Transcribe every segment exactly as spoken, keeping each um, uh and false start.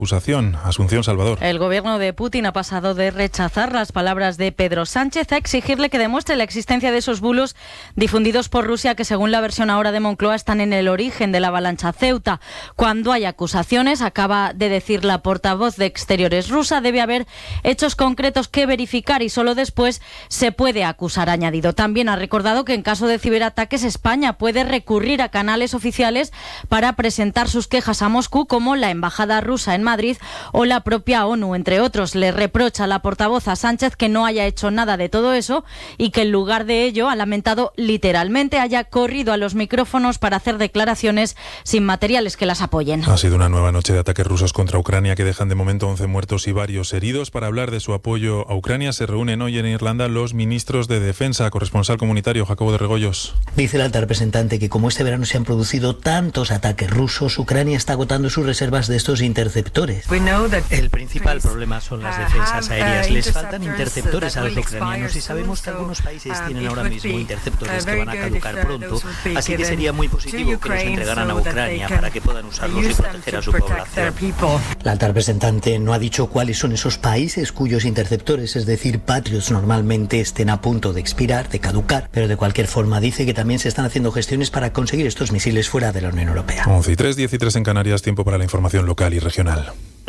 acusación. Asunción Salvador. El gobierno de Putin ha pasado de rechazar las palabras de Pedro Sánchez a exigirle que demuestre la existencia de esos bulos difundidos por Rusia que, según la versión ahora de Moncloa, están en el origen de la avalancha Ceuta. Cuando hay acusaciones, acaba de decir la portavoz de Exteriores rusa, debe haber hechos concretos que verificar y solo después se puede acusar, ha añadido. También ha recordado que en caso de ciberataques España puede recurrir a canales oficiales para presentar sus quejas a Moscú, como la embajada rusa en Madrid o la propia ONU, entre otros. Le reprocha la portavoz a Sánchez que no haya hecho nada de todo eso y que en lugar de ello, ha lamentado literalmente, haya corrido a los micrófonos para hacer declaraciones sin materiales que las apoyen. Ha sido una nueva noche de ataques rusos contra Ucrania que dejan de momento once muertos y varios heridos. Para hablar de su apoyo a Ucrania se reúnen hoy en Irlanda los ministros de Defensa. Corresponsal comunitario Jacobo de Regoyos. Dice el alta representante que como este verano se han producido tantos ataques rusos, Ucrania está agotando sus reservas de estos interceptores. El principal problema son las defensas aéreas. Les faltan interceptores a los ucranianos y sabemos que algunos países tienen ahora mismo interceptores que van a caducar pronto, así que sería muy positivo que los entregaran a Ucrania para que puedan usarlos y proteger a su población. La alta representante no ha dicho cuáles son esos países cuyos interceptores, es decir, Patriots, normalmente estén a punto de expirar, de caducar, pero de cualquier forma dice que también se están haciendo gestiones para conseguir estos misiles fuera de la Unión Europea. once y tres, diez y tres en Canarias, tiempo para la información local y regional.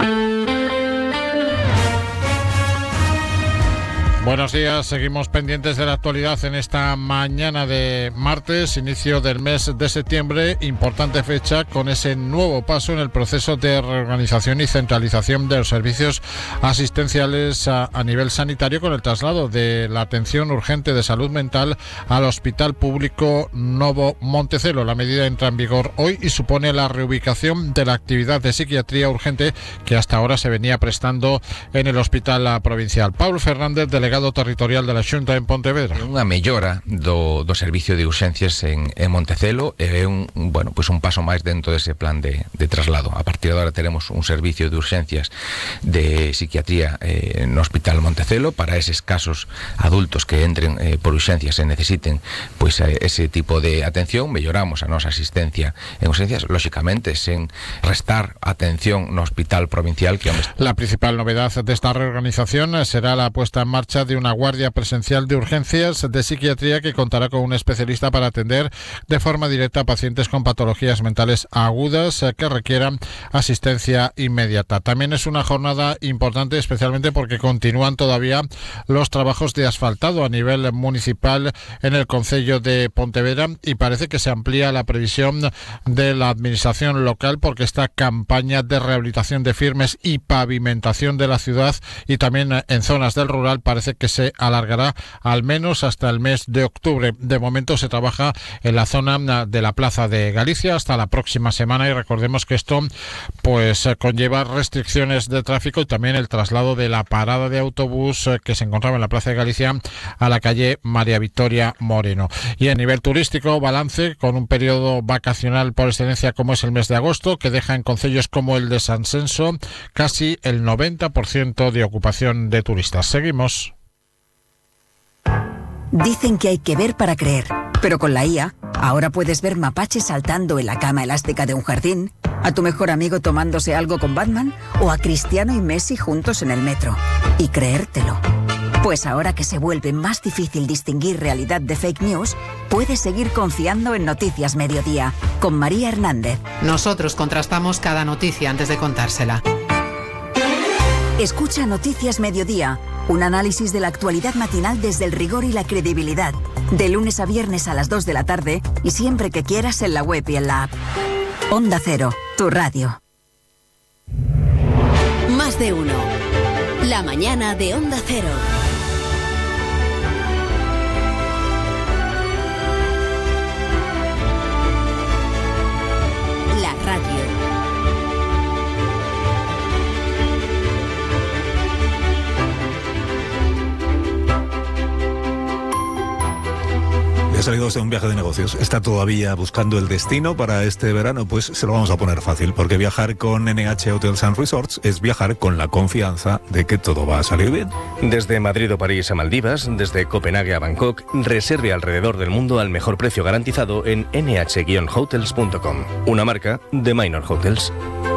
Buenos días, seguimos pendientes de la actualidad en esta mañana de martes, inicio del mes de septiembre, importante fecha con ese nuevo paso en el proceso de reorganización y centralización de los servicios asistenciales a, a nivel sanitario, con el traslado de la atención urgente de salud mental al Hospital Público Novo Montecelo. La medida entra en vigor hoy y supone la reubicación de la actividad de psiquiatría urgente que hasta ahora se venía prestando en el Hospital Provincial. Pablo Fernández, delegado territorial de la Xunta en Pontevedra. Unha mellora do, do servicio de urxencias en, en Montecelo é un, bueno, pues un paso máis dentro dese plan de, de traslado. A partir de agora teremos un servicio de urxencias de psiquiatría eh, no Hospital Montecelo para eses casos adultos que entren eh, por urxencias e necesiten pues, ese tipo de atención. Melloramos a nosa asistencia en urxencias, lóxicamente sen restar atención no Hospital Provincial. Que La principal novedad de esta reorganización será la puesta en marcha de una guardia presencial de urgencias de psiquiatría que contará con un especialista para atender de forma directa a pacientes con patologías mentales agudas que requieran asistencia inmediata. También es una jornada importante, especialmente porque continúan todavía los trabajos de asfaltado a nivel municipal en el concello de Pontevedra y parece que se amplía la previsión de la administración local porque esta campaña de rehabilitación de firmes y pavimentación de la ciudad y también en zonas del rural parece que se alargará al menos hasta el mes de octubre. De momento se trabaja en la zona de la Plaza de Galicia hasta la próxima semana y recordemos que esto pues conlleva restricciones de tráfico y también el traslado de la parada de autobús que se encontraba en la Plaza de Galicia a la calle María Victoria Moreno. Y a nivel turístico, balance con un periodo vacacional por excelencia como es el mes de agosto, que deja en concellos como el de San Senso casi el noventa por ciento de ocupación de turistas. Seguimos. Dicen que hay que ver para creer, pero con la I A, ahora puedes ver mapaches saltando en la cama elástica de un jardín, a tu mejor amigo tomándose algo con Batman o a Cristiano y Messi juntos en el metro. Y creértelo. Pues ahora que se vuelve más difícil distinguir realidad de fake news, puedes seguir confiando en Noticias Mediodía, con María Hernández. Nosotros contrastamos cada noticia antes de contársela. Escucha Noticias Mediodía, un análisis de la actualidad matinal desde el rigor y la credibilidad. De lunes a viernes a las dos de la tarde y siempre que quieras en la web y en la app. Onda Cero, tu radio. Más de uno. La mañana de Onda Cero. La radio. Ha salido de un viaje de negocios. Está todavía buscando el destino para este verano. Pues se lo vamos a poner fácil, porque viajar con N H Hotels and Resorts es viajar con la confianza de que todo va a salir bien. Desde Madrid o París a Maldivas, desde Copenhague a Bangkok, reserve alrededor del mundo al mejor precio garantizado en ene hache guion hotels punto com, una marca de Minor Hotels.